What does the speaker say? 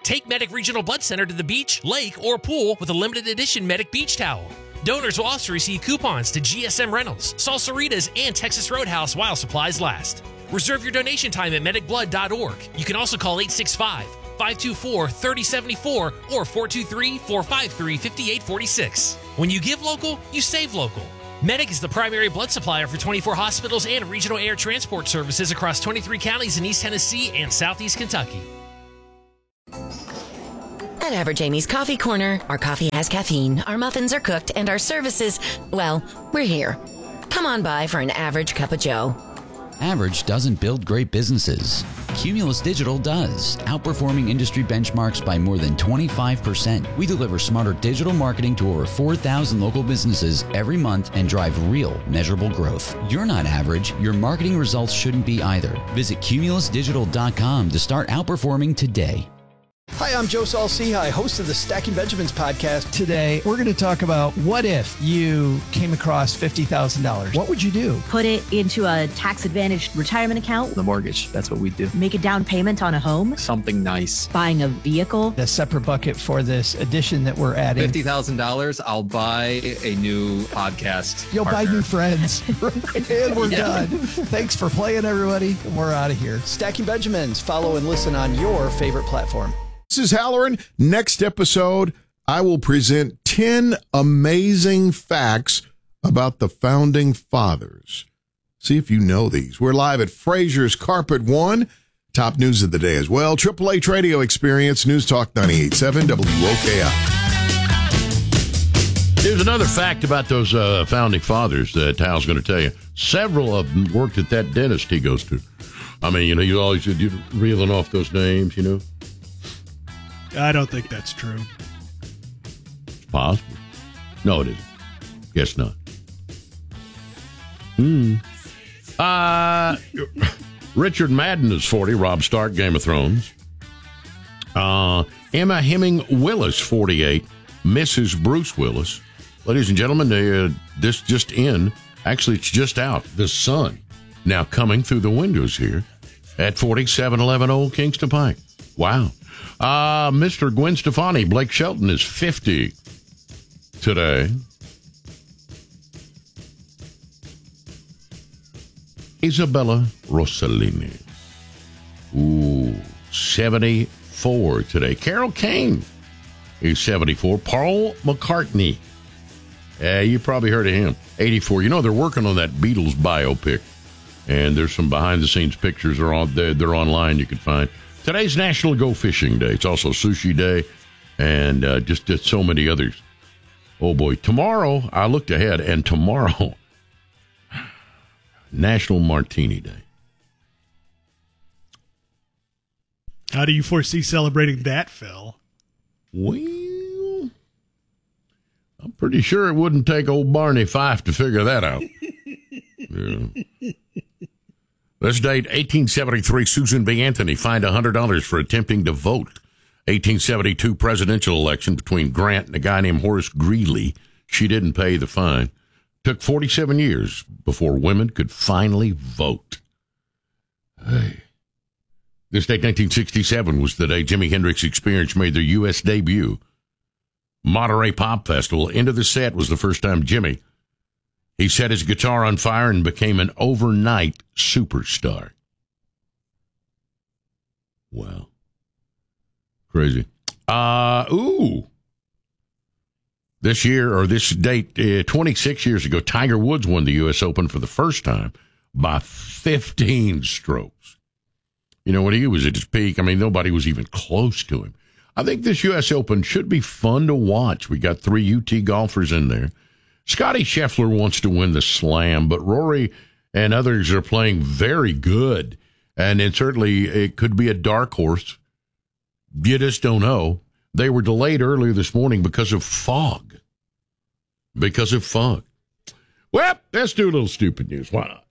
Take Medic Regional Blood Center to the beach, lake, or pool with a limited edition Medic Beach Towel. Donors will also receive coupons to GSM Rentals, Salsaritas, and Texas Roadhouse while supplies last. Reserve your donation time at medicblood.org. You can also call 865-524-3074 or 423-453-5846. When you give local, you save local. Medic is the primary blood supplier for 24 hospitals and regional air transport services across 23 counties in East Tennessee and Southeast Kentucky. At Average Amy's Coffee Corner, our coffee has caffeine, our muffins are cooked, and our services, well, we're here. Come on by for an average cup of joe. Average doesn't build great businesses. Cumulus Digital does, outperforming industry benchmarks by more than 25%. We deliver smarter digital marketing to over 4,000 local businesses every month and drive real, measurable growth. You're not average. Your marketing results shouldn't be either. Visit cumulusdigital.com to start outperforming today. Hi, I'm Joe Saul-Sehy, host of the Stacking Benjamins podcast. Today, we're going to talk about what if you came across $50,000? What would you do? Put it into a tax-advantaged retirement account. The mortgage, that's what we do. Make a down payment on a home. Something nice. Buying a vehicle. A separate bucket for this addition that we're adding. $50,000, I'll buy a new podcast. You'll partner. buy new friends. And we're done. Thanks for playing, everybody. We're out of here. Stacking Benjamins. Follow and listen on your favorite platform. This is Halloran. Next episode, I will present 10 amazing facts about the Founding Fathers. See if you know these. We're live at Frazier's Carpet One. Top news of the day as well. Triple H Radio Experience, News Talk 98.7 WOKI. Here's another fact about those Founding Fathers that Hal's going to tell you. Several of them worked at that dentist he goes to. I mean, you always you're reeling off those names, I don't think that's true. It's possible. No, it isn't. Guess not. Richard Madden is 40. Rob Stark, Game of Thrones. Emma Hemming Willis, 48. Mrs. Bruce Willis. Ladies and gentlemen, this just in. Actually, it's just out. The sun now coming through the windows here at 4711 Old Kingston Pike. Wow. Mr. Gwen Stefani, Blake Shelton is 50 today. Isabella Rossellini. 74 today. Carol Kane is 74. Paul McCartney. You probably heard of him. 84. They're working on that Beatles biopic. And there's some behind-the-scenes pictures they're online you can find. Today's National Go Fishing Day. It's also Sushi Day and just so many others. Oh, boy. Tomorrow, I looked ahead, and tomorrow, National Martini Day. How do you foresee celebrating that, Phil? Well, I'm pretty sure it wouldn't take old Barney Fife to figure that out. Yeah. This date, 1873, Susan B. Anthony fined $100 for attempting to vote. 1872 presidential election between Grant and a guy named Horace Greeley. She didn't pay the fine. Took 47 years before women could finally vote. Hey. This date, 1967, was the day Jimi Hendrix Experience made their U.S. debut. Monterey Pop Festival. Into the set was the first time Jimmy. He set his guitar on fire and became an overnight superstar. Wow. Crazy. This year, or this date, 26 years ago, Tiger Woods won the U.S. Open for the first time by 15 strokes. When he was at his peak, nobody was even close to him. I think this U.S. Open should be fun to watch. We got 3 UT golfers in there. Scotty Scheffler wants to win the Slam, but Rory and others are playing very good. And it could be a dark horse. You just don't know. They were delayed earlier this morning because of fog. Well, let's do a little stupid news. Why not?